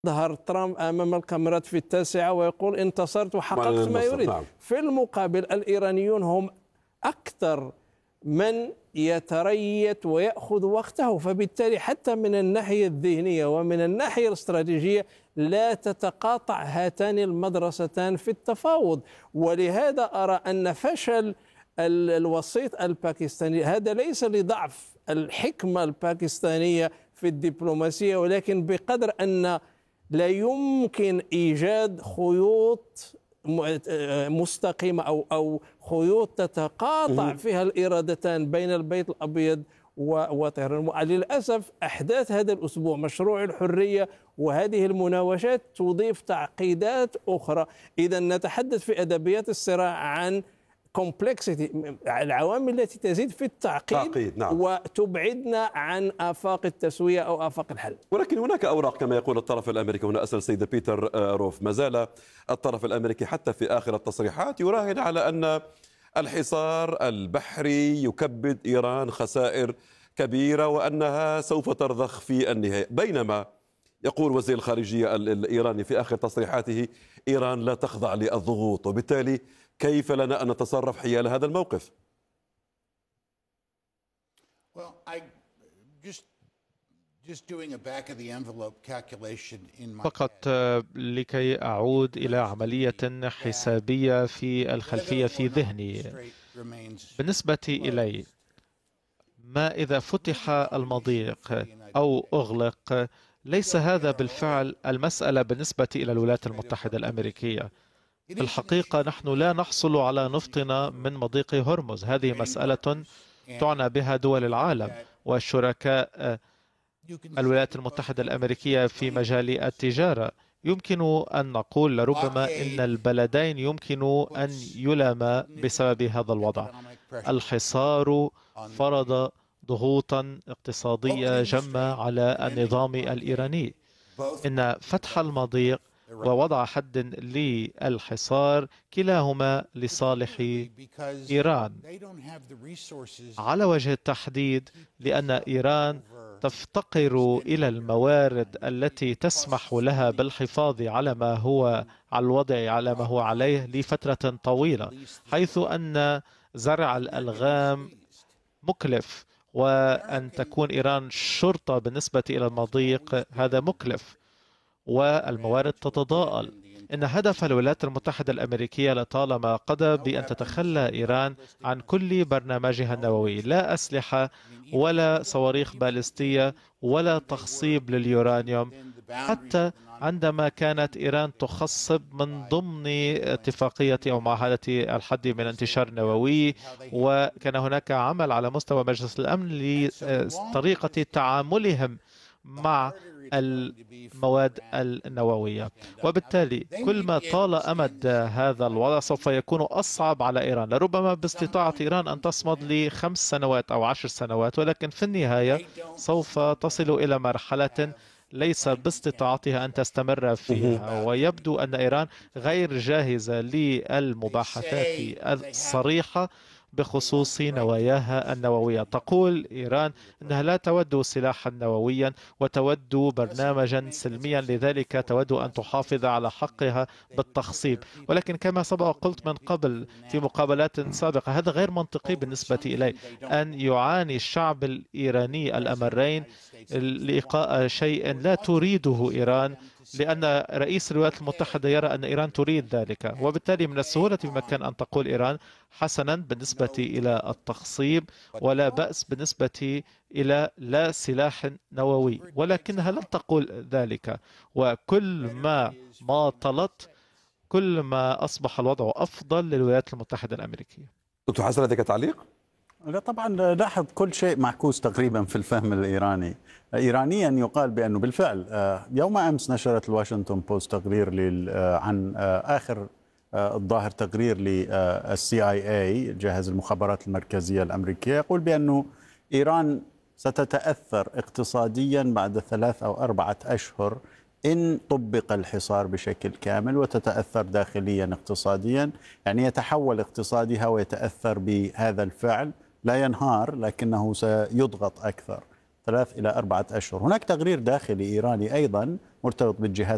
ظهر ترامب أمام الكاميرات في التاسعة ويقول انتصرت وحققت ما يريد. نعم. في المقابل الإيرانيون هم أكثر من يتريث ويأخذ وقته، فبالتالي حتى من الناحية الذهنية ومن الناحية الاستراتيجية لا تتقاطع هاتان المدرستان في التفاوض. ولهذا أرى أن فشل الوسيط الباكستاني هذا ليس لضعف الحكمة الباكستانية في الدبلوماسية، ولكن بقدر أن لا يمكن إيجاد خيوط مستقيمة أو خيوط تتقاطع فيها الإرادتان بين البيت الأبيض وطهران. وللأسف أحداث هذا الأسبوع مشروع الحرية وهذه المناوشات تضيف تعقيدات أخرى. إذا نتحدث في أدبيات الصراع عن complexity، العوامل التي تزيد في التعقيد نعم. وتبعدنا عن آفاق التسوية أو آفاق الحل. ولكن هناك أوراق كما يقول الطرف الأمريكي. هنا أسأل السيد بيتر روف، ما زال الطرف الأمريكي حتى في آخر التصريحات يراهن على أن الحصار البحري يكبد إيران خسائر كبيرة وأنها سوف ترضخ في النهاية، بينما يقول وزير الخارجية الإيراني في آخر تصريحاته إيران لا تخضع للضغوط، وبالتالي كيف لنا أن نتصرف حيال هذا الموقف؟ فقط لكي أعود إلى عملية حسابية في الخلفية في ذهني. بالنسبة إلي، ما إذا فتح المضيق أو أغلق ليس هذا بالفعل المسألة بالنسبة إلى الولايات المتحدة الأمريكية. في الحقيقة نحن لا نحصل على نفطنا من مضيق هرمز، هذه مسألة تعنى بها دول العالم وشركاء الولايات المتحدة الأمريكية في مجال التجارة. يمكن أن نقول لربما إن البلدين يمكن أن يلاما بسبب هذا الوضع. الحصار فرض ضغوطا اقتصادية جمة على النظام الإيراني. إن فتح المضيق ووضع حد للحصار كلاهما لصالح إيران على وجه التحديد، لأن إيران تفتقر إلى الموارد التي تسمح لها بالحفاظ على ما هو على الوضع على ما هو عليه لفترة طويلة، حيث أن زرع الألغام مكلف، وأن تكون إيران شرطة بالنسبة إلى المضيق هذا مكلف، والموارد تتضاءل. إن هدف الولايات المتحدة الأمريكية لطالما قضى بأن تتخلى إيران عن كل برنامجها النووي، لا أسلحة ولا صواريخ باليستية ولا تخصيب لليورانيوم، حتى عندما كانت إيران تخصب من ضمن اتفاقية أو معاهدة الحد من الانتشار النووي، وكان هناك عمل على مستوى مجلس الأمن لطريقة تعاملهم مع المواد النووية. وبالتالي كل ما طال أمد هذا الوضع سوف يكون أصعب على إيران، لربما باستطاعة إيران أن تصمد ل5 سنوات أو 10 سنوات، ولكن في النهاية سوف تصل إلى مرحلة ليس باستطاعتها أن تستمر فيها. ويبدو أن إيران غير جاهزة للمباحثات الصريحة بخصوص نواياها النووية. تقول إيران أنها لا تود سلاحا نوويا وتود برنامجا سلميا، لذلك تود أن تحافظ على حقها بالتخصيب. ولكن كما سبق قلت من قبل في مقابلات سابقة، هذا غير منطقي بالنسبة إلي، أن يعاني الشعب الإيراني الأمرين لإيقاء شيء لا تريده إيران، لأن رئيس الولايات المتحدة يرى أن إيران تريد ذلك. وبالتالي من السهولة بمكان أن تقول إيران حسنا بالنسبة إلى التخصيب ولا بأس بالنسبة إلى لا سلاح نووي، ولكنها لن تقول ذلك. وكل ما طلت كل ما أصبح الوضع أفضل للولايات المتحدة الأمريكية. دكتور حسن لديك تعليق؟ لا طبعا، لاحظ كل شيء معكوس تقريبا في الفهم الإيراني. إيرانيا يقال بأنه بالفعل يوم أمس نشرت الواشنطن بوست تقرير عن آخر الظاهر تقرير للCIA جهاز المخابرات المركزية الأمريكية، يقول بأنه إيران ستتأثر اقتصاديا بعد 3 أو 4 أشهر إن طبق الحصار بشكل كامل، وتتأثر داخليا اقتصاديا، يعني يتحول اقتصادها ويتأثر بهذا الفعل، لا ينهار لكنه سيضغط أكثر 3 إلى 4 أشهر. هناك تقرير داخلي إيراني أيضا مرتبط بالجهات